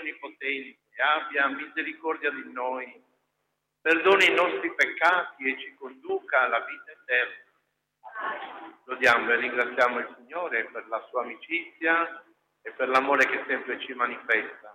Onnipotente, abbia misericordia di noi, perdoni i nostri peccati e ci conduca alla vita eterna. Lodiamo e ringraziamo il Signore per la sua amicizia e per l'amore che sempre ci manifesta.